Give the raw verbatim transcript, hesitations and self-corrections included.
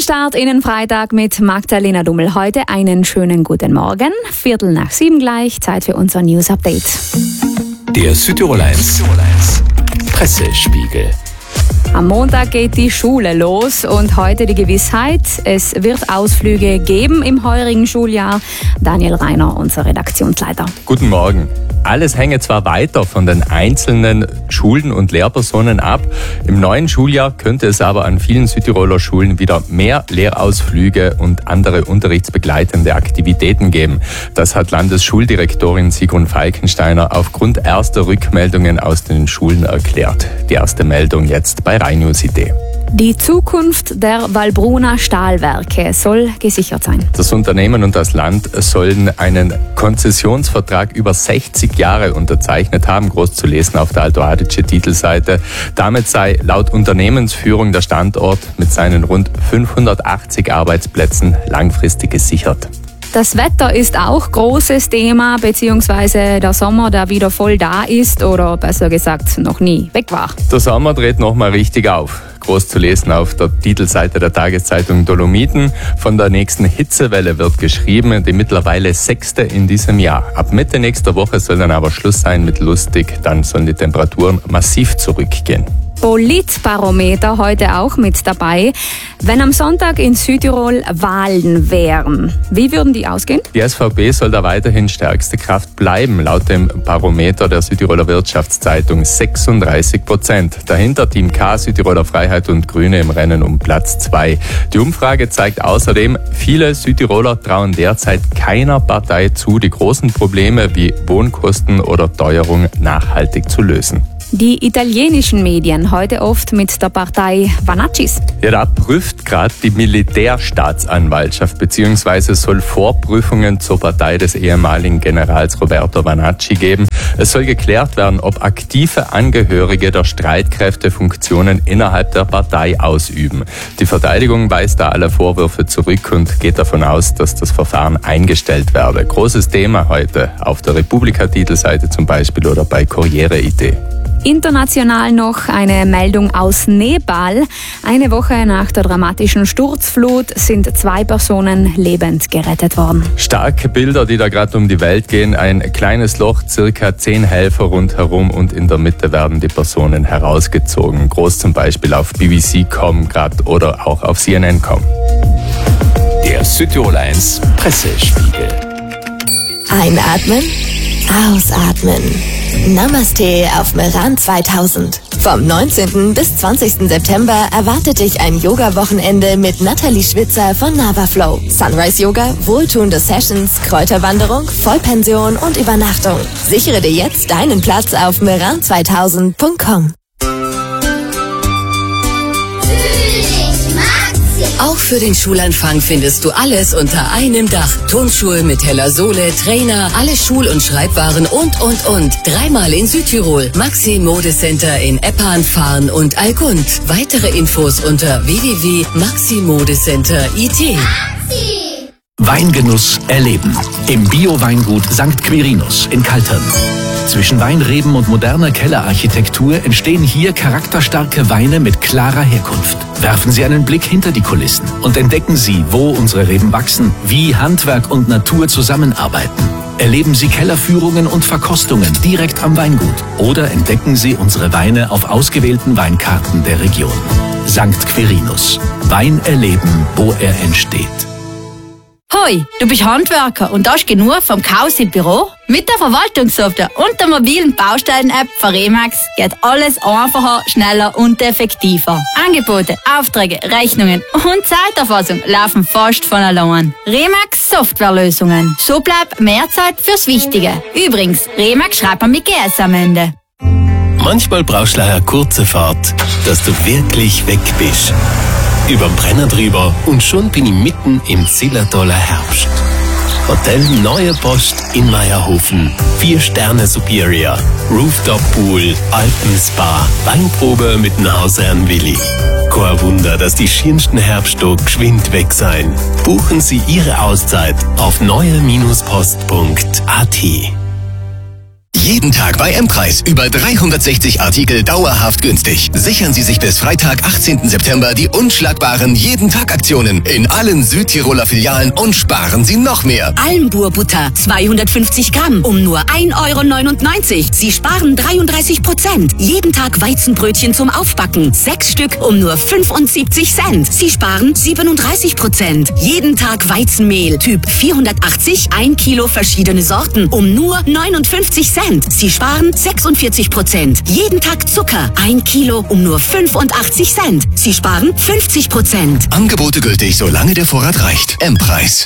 Start in den Freitag mit Magdalena Dummel. Heute einen schönen guten Morgen. Viertel nach sieben gleich, Zeit für unser News-Update. Der Südtirol eins Pressespiegel. Am Montag geht die Schule los und heute die Gewissheit, es wird Ausflüge geben im heurigen Schuljahr. Daniel Reiner, unser Redaktionsleiter. Guten Morgen. Alles hänge zwar weiter von den einzelnen Schulen und Lehrpersonen ab. Im neuen Schuljahr könnte es aber an vielen Südtiroler Schulen wieder mehr Lehrausflüge und andere unterrichtsbegleitende Aktivitäten geben. Das hat Landesschuldirektorin Sigrun Falkensteiner aufgrund erster Rückmeldungen aus den Schulen erklärt. Die erste Meldung jetzt bei rheinnews punkt it. Die Zukunft der Wallbruner Stahlwerke soll gesichert sein. Das Unternehmen und das Land sollen einen Konzessionsvertrag über sechzig Jahre unterzeichnet haben, groß zu lesen auf der Alto Adige-Titelseite. Damit sei laut Unternehmensführung der Standort mit seinen rund fünfhundertachtzig Arbeitsplätzen langfristig gesichert. Das Wetter ist auch großes Thema, beziehungsweise der Sommer, der wieder voll da ist oder besser gesagt noch nie weg war. Der Sommer dreht nochmal richtig auf. Groß zu lesen auf der Titelseite der Tageszeitung Dolomiten. Von der nächsten Hitzewelle wird geschrieben, die mittlerweile sechste in diesem Jahr. Ab Mitte nächster Woche soll dann aber Schluss sein mit lustig, dann sollen die Temperaturen massiv zurückgehen. Politbarometer heute auch mit dabei. Wenn am Sonntag in Südtirol Wahlen wären, wie würden die ausgehen? Die S V P soll da weiterhin stärkste Kraft bleiben, laut dem Barometer der Südtiroler Wirtschaftszeitung sechsunddreißig Prozent. Dahinter Team K, Südtiroler Freiheit und Grüne im Rennen um Platz zwei. Die Umfrage zeigt außerdem, viele Südtiroler trauen derzeit keiner Partei zu, die großen Probleme wie Wohnkosten oder Teuerung nachhaltig zu lösen. Die italienischen Medien heute oft mit der Partei Vanaccis. Ja, da prüft gerade die Militärstaatsanwaltschaft bzw. soll Vorprüfungen zur Partei des ehemaligen Generals Roberto Vanacci geben. Es soll geklärt werden, ob aktive Angehörige der Streitkräfte Funktionen innerhalb der Partei ausüben. Die Verteidigung weist da alle Vorwürfe zurück und geht davon aus, dass das Verfahren eingestellt werde. Großes Thema heute auf der Republika-Titelseite zum Beispiel oder bei Corriere punkt it. International noch eine Meldung aus Nepal. Eine Woche nach der dramatischen Sturzflut sind zwei Personen lebend gerettet worden. Starke Bilder, die da gerade um die Welt gehen. Ein kleines Loch, circa zehn Helfer rundherum und in der Mitte werden die Personen herausgezogen. Groß zum Beispiel auf B B C Punkt com gerade oder auch auf C N N Punkt com. Der Südtirol eins Pressespiegel. Einatmen, ausatmen. Namaste auf Meran zweitausend. Vom neunzehnten bis zwanzigsten September erwartet dich ein Yoga-Wochenende mit Nathalie Schwitzer von Navaflow. Sunrise Yoga, wohltuende Sessions, Kräuterwanderung, Vollpension und Übernachtung. Sichere dir jetzt deinen Platz auf meran zweitausend Punkt com. Auch für den Schulanfang findest du alles unter einem Dach. Turnschuhe mit heller Sohle, Trainer, alle Schul- und Schreibwaren und, und, und. Dreimal in Südtirol. Maxi Modecenter in Eppan, Farn und Allgund. Weitere Infos unter w w w punkt maxi modecenter punkt i t. Weingenuss erleben. Im Bio-Weingut Sankt Quirinus in Kaltern. Zwischen Weinreben und moderner Kellerarchitektur entstehen hier charakterstarke Weine mit klarer Herkunft. Werfen Sie einen Blick hinter die Kulissen und entdecken Sie, wo unsere Reben wachsen, wie Handwerk und Natur zusammenarbeiten. Erleben Sie Kellerführungen und Verkostungen direkt am Weingut oder entdecken Sie unsere Weine auf ausgewählten Weinkarten der Region. Sankt Quirinus. Wein erleben, wo er entsteht. Hoi, du bist Handwerker und hast genug vom Chaos im Büro? Mit der Verwaltungssoftware und der mobilen Baustein-App von Remax geht alles einfacher, schneller und effektiver. Angebote, Aufträge, Rechnungen und Zeiterfassung laufen fast von allein. Remax Softwarelösungen. So bleibt mehr Zeit fürs Wichtige. Übrigens, Remax schreibt man mit G S am Ende. Manchmal brauchst du eine kurze Fahrt, dass du wirklich weg bist. Überm Brenner drüber und schon bin ich mitten im Zillertaler Herbst. Hotel Neue Post in Meierhofen. Vier Sterne Superior. Rooftop Pool, Alpenspa, Weinprobe mit dem Hausherrn Willi. Kein Wunder, dass die schönsten Herbsttage geschwind weg sein. Buchen Sie Ihre Auszeit auf neue Bindestrich post punkt a t. Jeden Tag bei M-Preis. Über dreihundertsechzig Artikel dauerhaft günstig. Sichern Sie sich bis Freitag, achtzehnten September die unschlagbaren Jeden-Tag-Aktionen in allen Südtiroler Filialen und sparen Sie noch mehr. Almburbutter zweihundertfünfzig Gramm um nur ein Euro neunundneunzig. Sie sparen dreiunddreißig Prozent. Jeden Tag Weizenbrötchen zum Aufbacken. Sechs Stück um nur fünfundsiebzig Cent. Sie sparen siebenunddreißig Prozent. Jeden Tag Weizenmehl Typ vierhundertachtzig, ein Kilo verschiedene Sorten um nur neunundfünfzig Cent. Sie sparen sechsundvierzig Prozent. Jeden Tag Zucker, ein Kilo um nur fünfundachtzig Cent. Sie sparen fünfzig Prozent. Angebote gültig, solange der Vorrat reicht. M-Preis.